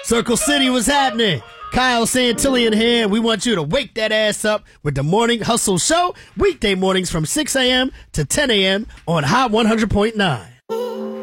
Circle City, what's happening? Kyle Santillian here, and we want you to wake that ass up with the Morning Hustle Show, weekday mornings from 6 a.m. to 10 a.m. on Hot 100.9.